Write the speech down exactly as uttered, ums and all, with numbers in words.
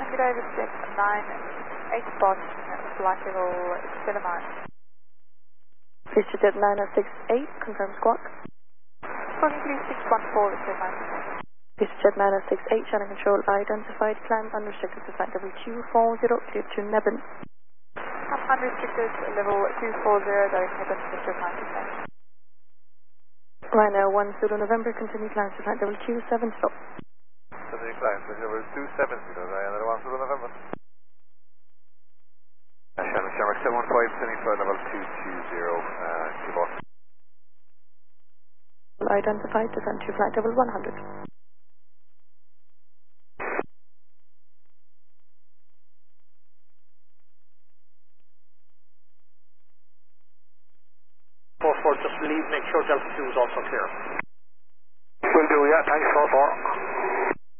Tango David six nine eight Boston, flight level seven nine. VistaJet nine oh six eight, confirm squawk. Calling please six one four, seven nine. VistaJet nine oh six eight, channel control identified, climb unrestricted to flight level two four zero, clear to Nebben. I'm unrestricted, level two four zero, going Nebben, Mister ninety percent. Ryanair one Zulu November, continue climb to flight level two seven zero. Continue climb to level two seven zero, Ryanair one Zulu November. Shannon Shamrock seven one five, sending flight level two two zero, uh, Q-Box. Identified, descend to flight level one hundred. four four, just leave, make sure Delta two is also clear.